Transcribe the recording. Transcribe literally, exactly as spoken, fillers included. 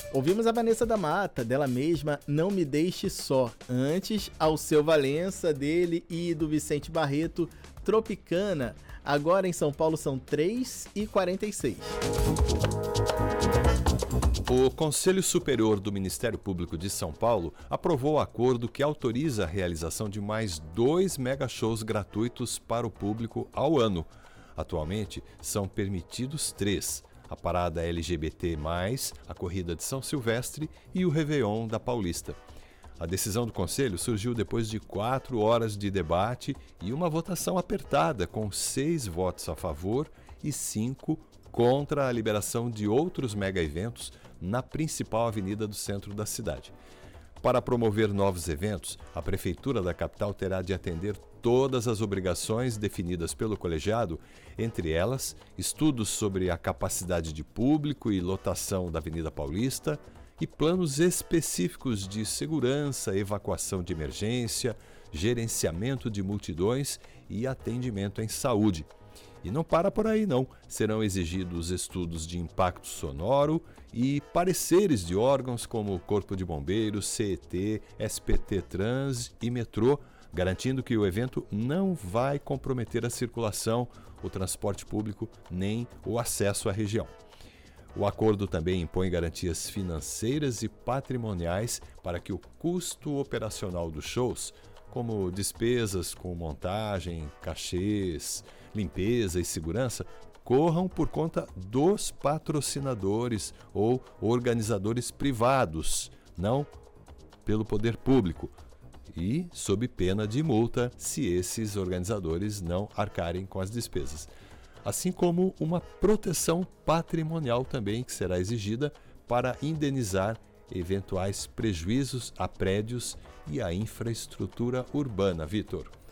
Ouvimos a Vanessa da Mata, dela mesma, Não Me Deixe Só. Antes, Alceu Valença, dele e do Vicente Barreto, Tropicana. Agora em São Paulo são três e quarenta e seis. O Conselho Superior do Ministério Público de São Paulo aprovou o acordo que autoriza a realização de mais dois mega-shows gratuitos para o público ao ano. Atualmente, são permitidos três: a Parada L G B T mais, a Corrida de São Silvestre e o Réveillon da Paulista. A decisão do Conselho surgiu depois de quatro horas de debate e uma votação apertada, com seis votos a favor e cinco contra a liberação de outros mega-eventos na principal avenida do centro da cidade. Para promover novos eventos, a Prefeitura da capital terá de atender todas as obrigações definidas pelo colegiado, entre elas, estudos sobre a capacidade de público e lotação da Avenida Paulista e planos específicos de segurança, evacuação de emergência, gerenciamento de multidões e atendimento em saúde. E não para por aí não, serão exigidos estudos de impacto sonoro e pareceres de órgãos como Corpo de Bombeiros, C E T, S P T Trans e Metrô, garantindo que o evento não vai comprometer a circulação, o transporte público nem o acesso à região. O acordo também impõe garantias financeiras e patrimoniais para que o custo operacional dos shows, como despesas com montagem, cachês, limpeza e segurança, corram por conta dos patrocinadores ou organizadores privados, não pelo poder público, e sob pena de multa se esses organizadores não arcarem com as despesas. Assim como uma proteção patrimonial também que será exigida para indenizar eventuais prejuízos a prédios e a infraestrutura urbana. Vitor.